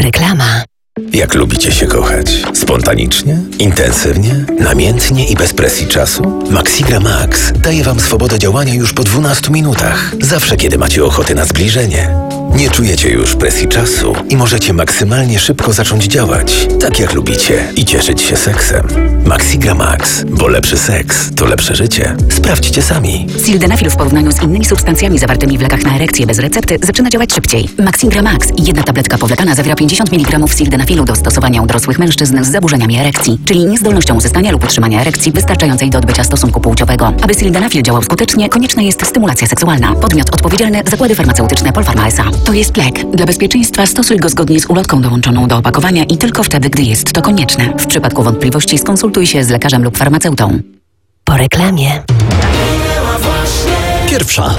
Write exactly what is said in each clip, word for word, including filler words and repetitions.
Reklama. Jak lubicie się kochać? Spontanicznie? Intensywnie? Namiętnie i bez presji czasu? Maxigra Max daje Wam swobodę działania już po dwunastu minutach. Zawsze, kiedy macie ochotę na zbliżenie. Nie czujecie już presji czasu i możecie maksymalnie szybko zacząć działać, tak jak lubicie, i cieszyć się seksem. Maxigra Max, bo lepszy seks to lepsze życie. Sprawdźcie sami. Sildenafil w porównaniu z innymi substancjami zawartymi w lekach na erekcję bez recepty zaczyna działać szybciej. Maxigra Max i jedna tabletka powlekana zawiera pięćdziesiąt miligramów sildenafilu do stosowania u dorosłych mężczyzn z zaburzeniami erekcji, czyli niezdolnością uzyskania lub utrzymania erekcji wystarczającej do odbycia stosunku płciowego. Aby sildenafil działał skutecznie, konieczna jest stymulacja seksualna. Podmiot odpowiedzialny: Zakłady Farmaceutyczne Polpharma S A. To jest lek. Dla bezpieczeństwa stosuj go zgodnie z ulotką dołączoną do opakowania i tylko wtedy, gdy jest to konieczne. W przypadku wątpliwości skonsultuj się z lekarzem lub farmaceutą. Po reklamie. Pierwsza.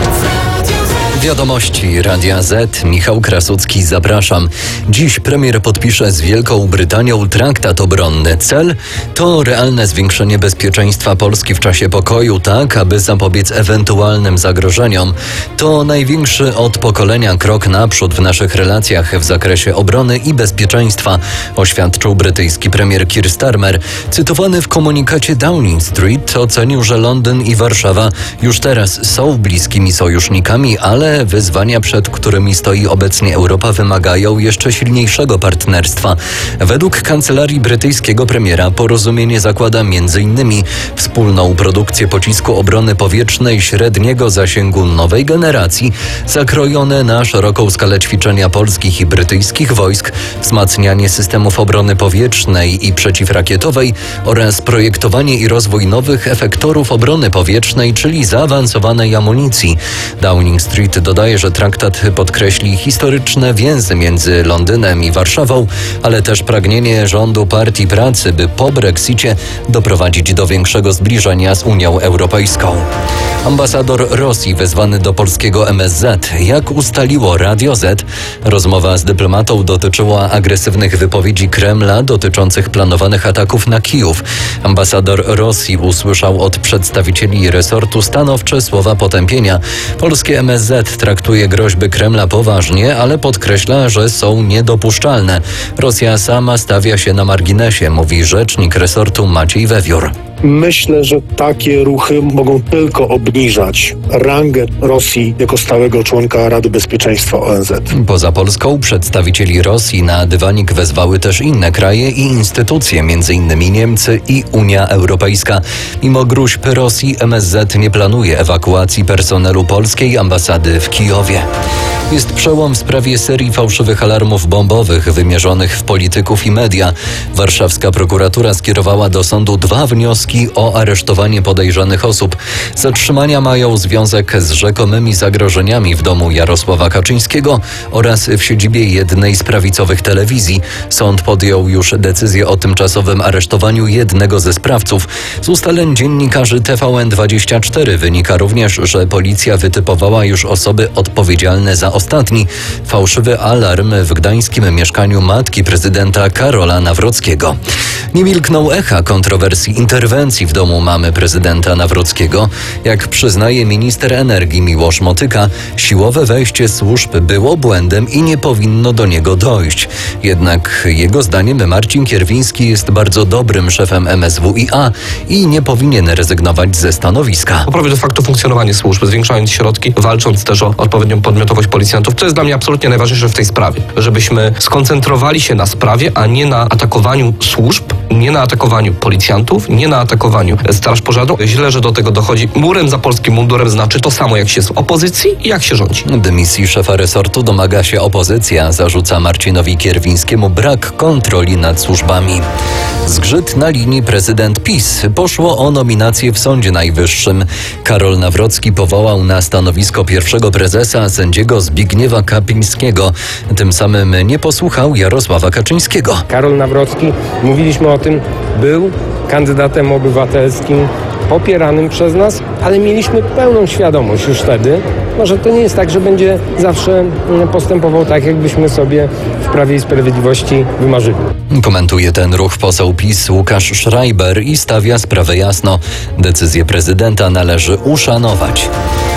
Wiadomości Radia Z. Michał Krasucki, zapraszam. Dziś premier podpisze z Wielką Brytanią traktat obronny. Cel to realne zwiększenie bezpieczeństwa Polski w czasie pokoju, tak aby zapobiec ewentualnym zagrożeniom. To największy od pokolenia krok naprzód w naszych relacjach w zakresie obrony i bezpieczeństwa, oświadczył brytyjski premier Keir Starmer. Cytowany w komunikacie Downing Street ocenił, że Londyn i Warszawa już teraz są bliskimi sojusznikami, ale wyzwania, przed którymi stoi obecnie Europa, wymagają jeszcze silniejszego partnerstwa. Według kancelarii brytyjskiego premiera porozumienie zakłada między innymi wspólną produkcję pocisku obrony powietrznej średniego zasięgu nowej generacji, zakrojone na szeroką skalę ćwiczenia polskich i brytyjskich wojsk, wzmacnianie systemów obrony powietrznej i przeciwrakietowej oraz projektowanie i rozwój nowych efektorów obrony powietrznej, czyli zaawansowanej amunicji. Downing Street dodaje, że traktat podkreśli historyczne więzy między Londynem i Warszawą, ale też pragnienie rządu Partii Pracy, by po Brexicie doprowadzić do większego zbliżenia z Unią Europejską. Ambasador Rosji wezwany do polskiego M S Z. Jak ustaliło Radio Z, rozmowa z dyplomatą dotyczyła agresywnych wypowiedzi Kremla dotyczących planowanych ataków na Kijów. Ambasador Rosji usłyszał od przedstawicieli resortu stanowcze słowa potępienia. Polskie M S Z traktuje groźby Kremla poważnie, ale podkreśla, że są niedopuszczalne. Rosja sama stawia się na marginesie, mówi rzecznik resortu Maciej Wewiór. Myślę, że takie ruchy mogą tylko obniżać rangę Rosji jako stałego członka Rady Bezpieczeństwa O N Z. Poza Polską przedstawicieli Rosji na dywanik wezwały też inne kraje i instytucje, między innymi Niemcy i Unia Europejska. Mimo gróźb Rosji M S Z nie planuje ewakuacji personelu polskiej ambasady w Kijowie. Jest przełom w sprawie serii fałszywych alarmów bombowych wymierzonych w polityków i media. Warszawska prokuratura skierowała do sądu dwa wnioski o aresztowanie podejrzanych osób. Zatrzymania mają związek z rzekomymi zagrożeniami w domu Jarosława Kaczyńskiego oraz w siedzibie jednej z prawicowych telewizji. Sąd podjął już decyzję o tymczasowym aresztowaniu jednego ze sprawców. Z ustaleń dziennikarzy T V N dwadzieścia cztery wynika również, że policja wytypowała już osoby odpowiedzialne za ostatni fałszywy alarm w gdańskim mieszkaniu matki prezydenta Karola Nawrockiego. Nie milkną echa kontrowersji interwencji w domu mamy prezydenta Nawrockiego. Jak przyznaje minister energii Miłosz Motyka, siłowe wejście służb było błędem i nie powinno do niego dojść. Jednak jego zdaniem Marcin Kierwiński jest bardzo dobrym szefem M S W i A i nie powinien rezygnować ze stanowiska. Poprawić de facto funkcjonowanie służb, zwiększając środki, walcząc też o odpowiednią podmiotowość policjantów. To jest dla mnie absolutnie najważniejsze w tej sprawie. Żebyśmy skoncentrowali się na sprawie, a nie na atakowaniu służb, nie na atakowaniu policjantów, nie na atakowaniu straż pożarną. Źle, że do tego dochodzi. Murem za polskim mundurem znaczy to samo, jak się jest w opozycji i jak się rządzi. Dymisji szefa resortu domaga się opozycja. Zarzuca Marcinowi Kierwińskiemu brak kontroli nad służbami. Zgrzyt na linii prezydent PiS. Poszło o nominację w Sądzie Najwyższym. Karol Nawrocki powołał na stanowisko pierwszego prezesa sędziego Zbigniewa Kapińskiego. Tym samym nie posłuchał Jarosława Kaczyńskiego. Karol Nawrocki, mówiliśmy o tym, był kandydatem obywatelskim popieranym przez nas, ale mieliśmy pełną świadomość już wtedy, może to nie jest tak, że będzie zawsze postępował tak, jakbyśmy sobie w Prawie i Sprawiedliwości wymarzyli. Komentuje ten ruch poseł PiS Łukasz Schreiber i stawia sprawę jasno. Decyzję prezydenta należy uszanować.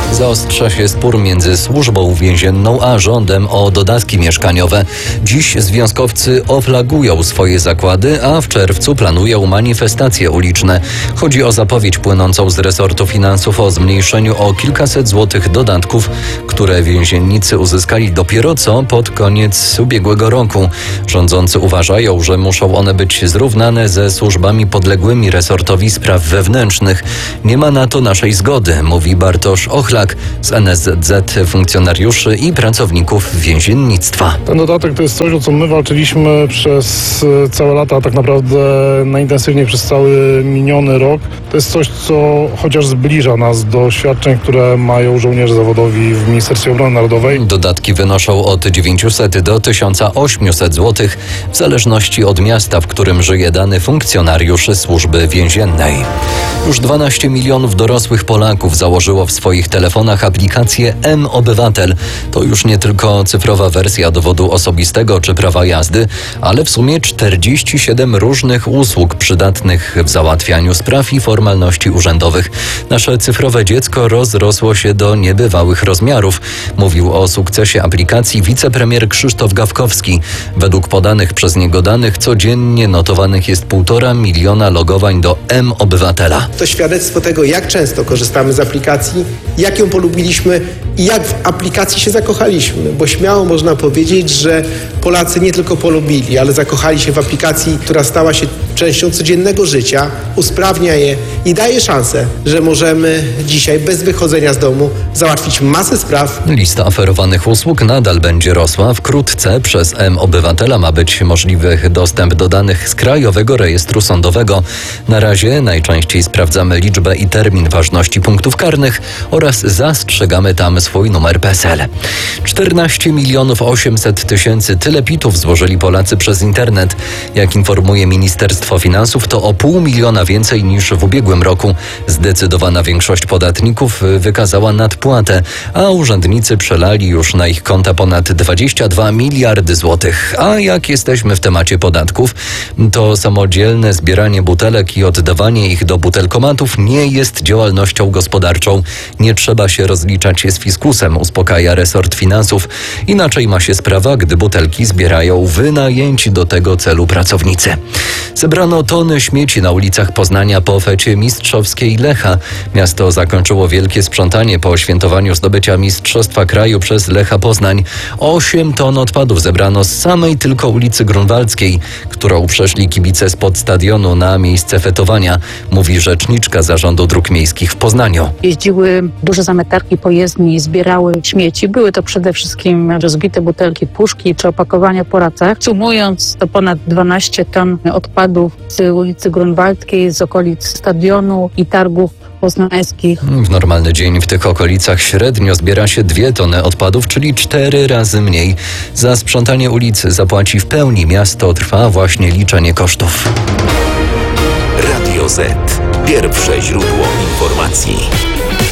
Zaostrza się spór między służbą więzienną a rządem o dodatki mieszkaniowe. Dziś związkowcy oflagują swoje zakłady, a w czerwcu planują manifestacje uliczne. Chodzi o zapowiedź płynącą z resortu finansów o zmniejszeniu o kilkaset złotych dodatków, które więziennicy uzyskali dopiero co pod koniec ubiegłego roku. Rządzący uważają, że muszą one być zrównane ze służbami podległymi resortowi spraw wewnętrznych. Nie ma na to naszej zgody, mówi Bartosz Ochlak z N S Z Z, funkcjonariuszy i pracowników więziennictwa. Ten dodatek to jest coś, o co my walczyliśmy przez całe lata, a tak naprawdę najintensywniej przez cały miniony rok. To jest coś, co chociaż zbliża nas do świadczeń, które mają żołnierze zawodowi w Ministerstwie Obrony Narodowej. Dodatki wynoszą od dziewięćset do tysiąc osiemset złotych w zależności od miasta, w którym żyje dany funkcjonariusz służby więziennej. Już dwanaście milionów dorosłych Polaków założyło w swoich telefonach aplikację M-Obywatel. To już nie tylko cyfrowa wersja dowodu osobistego czy prawa jazdy, ale w sumie czterdzieści siedem różnych usług przydatnych w załatwianiu spraw i formalności urzędowych. Nasze cyfrowe dziecko rozrosło się do niebywałych rozmiarów, mówił o sukcesie aplikacji wicepremier Krzysztof Gawkowski. Według podanych przez niego danych codziennie notowanych jest półtora miliona logowań do M-Obywatela. To świadectwo tego, jak często korzystamy z aplikacji, jak ją polubiliśmy i jak w aplikacji się zakochaliśmy, bo śmiało można powiedzieć, że Polacy nie tylko polubili, ale zakochali się w aplikacji, która stała się częścią codziennego życia, usprawnia je i daje szansę, że możemy dzisiaj bez wychodzenia z domu załatwić masę spraw. Lista oferowanych usług nadal będzie rosła. Wkrótce przez M-Obywatela ma być możliwy dostęp do danych z Krajowego Rejestru Sądowego. Na razie najczęściej sprawdzamy liczbę i termin ważności punktów karnych oraz zastrzegamy tam swój numer P E S E L. czternaście milionów osiemset tysięcy tylepitów złożyli Polacy przez internet. Jak informuje Ministerstwo Finansów, to o pół miliona więcej niż w ubiegłym roku. Zdecydowana większość podatników wykazała nadpłatę, a urzędnicy przelali już na ich konta ponad dwadzieścia dwa miliardy złotych. A jak jesteśmy w temacie podatków, to samodzielne zbieranie butelek i oddawanie ich do butelkomatów nie jest działalnością gospodarczą. Nie trzeba się rozliczać z fiskusem, uspokaja resort finansów. Inaczej ma się sprawa, gdy butelki zbierają wynajęci do tego celu pracownicy. Zebrano tony śmieci na ulicach Poznania po fecie mistrzowskiej Lecha. Miasto zakończyło wielkie sprzątanie po świętowaniu zdobycia Mistrzostwa Kraju przez Lecha Poznań. Osiem ton odpadów zebrano z samej tylko ulicy Grunwaldzkiej, którą przeszli kibice spod stadionu na miejsce fetowania, mówi rzeczniczka Zarządu Dróg Miejskich w Poznaniu. Jeździły duże zamętarki po jezdni i zbierały śmieci. Były to przede wszystkim rozbite butelki, puszki czy opakowania po racach. Sumując to ponad dwanaście ton odpadów z ulicy Grunwaldzkiej, z okolic stadionu i targów poznańskich. W normalny dzień w tych okolicach średnio zbiera się dwie tony odpadów, czyli cztery razy mniej. Za sprzątanie ulic zapłaci w pełni miasto. Trwa właśnie liczenie kosztów. Radio Z. Pierwsze źródło informacji.